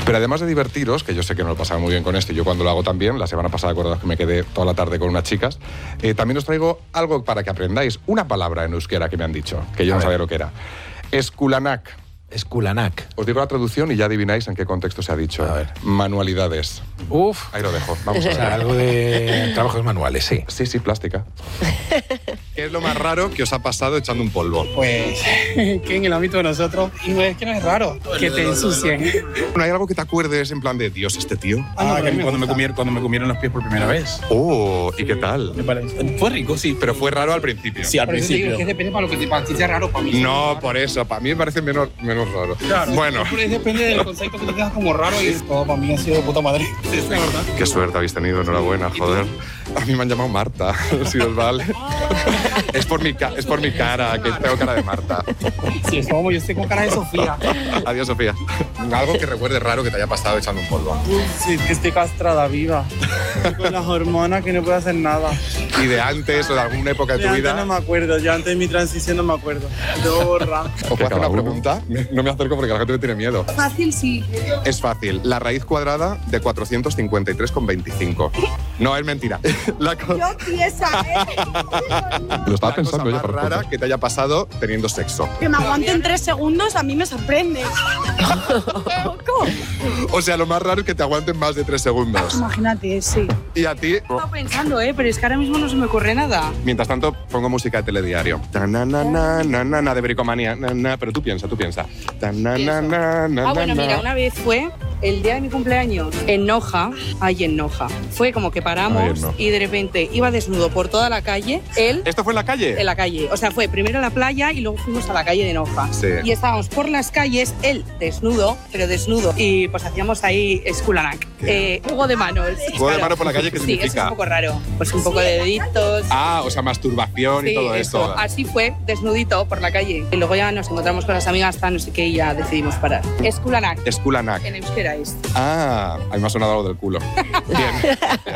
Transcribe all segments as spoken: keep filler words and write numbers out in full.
Pero además de divertiros, que yo sé que no lo pasaba muy bien con esto, y yo cuando lo hago también, la semana pasada acordaos que me quedé toda la tarde con unas chicas, eh, también os traigo algo para que aprendáis, una palabra en euskera que me han dicho, que yo A no ver. sabía lo que era. Esculanak. Esculanak. Os digo la traducción y ya adivináis en qué contexto se ha dicho. A ver. Manualidades. Uf. Ahí lo dejo. Vamos a O ver. sea, algo de trabajos manuales, sí. Sí, sí, plástica. ¿Qué es lo más raro que os ha pasado echando un polvo? Pues que en el ámbito de nosotros, y no es que no es raro que te ensucien. ¿No hay algo que te acuerdes en plan de Dios, este tío? Ah, no, Ah, pero que a mí me cuando, me gusta. comieron, cuando me comieron los pies por primera vez. Oh, ¿y qué tal? Me parece. Fue rico, sí. Pero fue raro al principio. Sí, al Por eso te digo principio. que depende para lo que te para ti sea raro, para mí. No, por eso. Para mí me parece menos, menos raro. Claro, Bueno, pues depende del concepto que te tengas como raro y todo para mí ha sido de puta madre. Sí, es verdad. qué suerte habéis tenido. Enhorabuena, joder. A mí me han llamado Marta, si os vale. Es por mi, ca- es por mi cara, que tengo cara de Marta. Sí, es como yo estoy con cara de Sofía. Adiós, Sofía. Algo que recuerdes raro que te haya pasado echando un polvo. Sí, que estoy castrada viva. Con las hormonas que no puedo hacer nada. Y de antes o de alguna época de De tu antes vida. no me acuerdo, yo antes de mi transición no me acuerdo. Debo borrar. ¿Os puedo hacer una pregunta? No me acerco porque la gente me tiene miedo. Fácil, sí. Es fácil. La raíz cuadrada de cuatrocientos cincuenta y tres coma veinticinco. No, es mentira. La, co- Yo piensa, ¿eh? Lo estaba La pensando cosa yo más para rara rara que te haya pasado teniendo sexo. Que me aguanten tres segundos a mí me sorprende. ¿Cómo? O sea, lo más raro es que te aguanten más de tres segundos. Imagínate, sí. Y a ti, Estaba pensando, ¿eh? Pero es que ahora mismo no se me ocurre nada. mientras tanto, pongo música de telediario. Ta na na na na na na de bricomanía. Na, na, pero tú piensa, tú piensa. Ta na na na na Ah, bueno, na, mira, na. una vez fue el día de mi cumpleaños en Noja, ahí en Noja. Fue como que Ahí paramos en Noja. y de repente iba desnudo por toda la calle, él ¿Esto fue en la calle? en la calle. O sea, fue primero a la playa y luego fuimos a la calle de Noja. Sí. Y estábamos por las calles, él desnudo, pero desnudo. Y pues hacíamos ahí esculanak. Eh, juego de manos. Juego de mano por la calle, ¿qué Sí, significa? eso es un poco raro. Pues un poco de deditos. Ah, o sea, masturbación y Sí, todo eso. esto. Así fue, desnudito por la calle. Y luego ya nos encontramos con las amigas, hasta no sé qué, y ya decidimos parar. Esculanak. Esculanak. En euskera es. Ah, a mí me ha sonado algo del culo. Bien.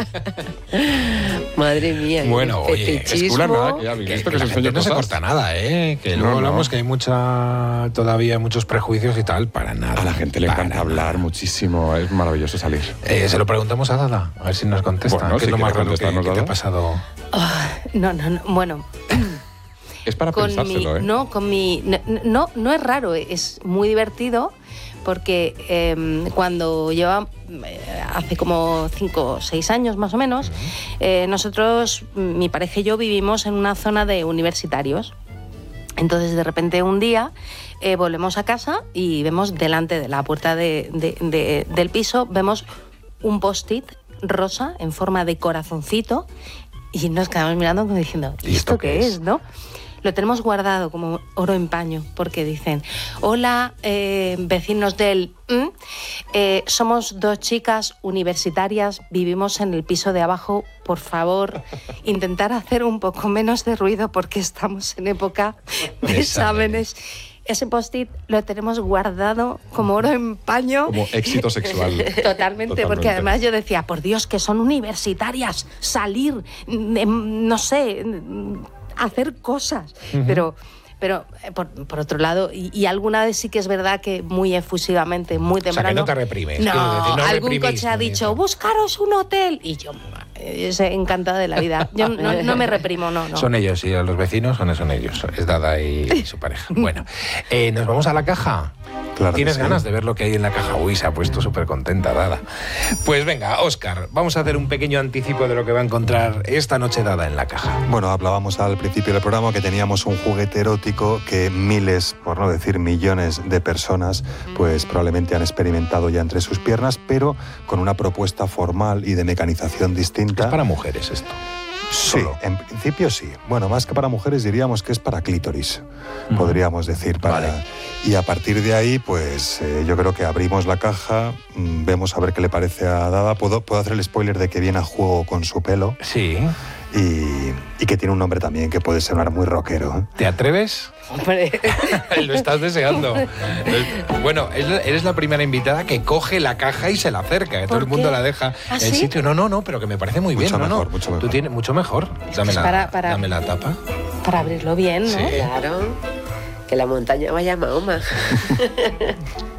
Madre mía. Bueno, qué oye, fetichismo. Esculanak, que ya habéis Que, visto que que la se gente enseña no se cosas. corta nada, ¿eh? Que luego No, no. hablamos que hay mucha, todavía muchos prejuicios y tal, para nada. A la gente le para encanta nada. hablar muchísimo, es maravilloso salir. Eh, se lo preguntamos a Dada, a ver si nos contesta. Bueno, ¿Qué si es lo más quiere raro que, contestarnos, que te ha Dada. pasado? Ah, no, no, no. Bueno, Es para con mi, pensárselo, ¿eh? no, con mi, no, no, no es raro, es muy divertido porque eh, cuando lleva eh, hace como cinco o seis años más o menos, eh, nosotros, mi pareja y yo vivimos en una zona de universitarios. Entonces, de repente, un día eh, volvemos a casa y vemos delante de la puerta de, de- de- del piso, vemos un post-it rosa en forma de corazoncito y nos quedamos mirando como diciendo, ¿y esto qué es, no? Lo tenemos guardado como oro en paño porque dicen, hola, eh, vecinos del... ¿m? Eh, somos dos chicas universitarias, vivimos en el piso de abajo, por favor, intentar hacer un poco menos de ruido porque estamos en época de De exámenes. Ese post-it lo tenemos guardado como oro en paño. Como éxito sexual. Totalmente, Totalmente. porque además yo decía, por Dios, que son universitarias, salir, mm, no sé, mm, hacer cosas. Pero, pero eh, por, por otro lado, y, y alguna vez sí que es verdad que muy efusivamente, muy O sea, temprano... que no te reprimes. No, quiero decir, no algún reprimís, coche ha ¿no? dicho, buscaros un hotel. Y yo, eh, encantada de la vida. Yo no, no me reprimo, no, no. Son ellos, y a los vecinos son, son ellos. Es Dada y, y su pareja. Bueno, eh, ¿nos vamos a la caja? Claro que ¿Tienes sí. ganas de ver lo que hay en la caja? Uy, se ha puesto súper contenta, Dada. Pues venga, Óscar, vamos a hacer un pequeño anticipo de lo que va a encontrar esta noche Dada en la caja. Bueno, hablábamos al principio del programa que teníamos un juguete erótico que miles, por no decir millones de personas, pues probablemente han experimentado ya entre sus piernas, pero con una propuesta formal y de mecanización distinta. Es para mujeres esto. Sí, Solo. en principio sí. Bueno, más que para mujeres diríamos que es para clítoris, podríamos decir. Para... Vale. Y a partir de ahí, pues eh, yo creo que abrimos la caja, mm, vemos a ver qué le parece a Dada. Puedo, puedo hacer el spoiler de que viene a juego con su pelo Sí. y, y que tiene un nombre también que puede sonar muy rockero, ¿eh? ¿Te atreves? Hombre. Lo estás deseando. Bueno, es la- eres la primera invitada que coge la caja y se la acerca. Que todo ¿Por el mundo qué? la deja ¿Ah, en sí? sitio. No, no, no, pero que me parece muy bien. Mucho no, mejor, no. mucho Tú mejor. tienes mucho mejor. Dame, es la, para- para- dame la tapa. Para abrirlo bien, ¿no? Sí. Claro. Que la montaña vaya a Mahoma.